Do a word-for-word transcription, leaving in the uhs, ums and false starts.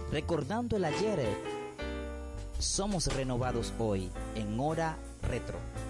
Recordando el ayer, somos renovados hoy en Hora Retro.